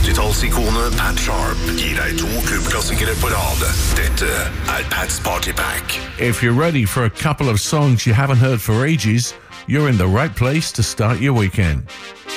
80-tallsikonet Pat Sharp gir deg 2 klubbklassikere på rad. Dette Pat's Party Pack. If you're ready for a couple of songs you haven't heard for ages, you're in the right place to start your weekend.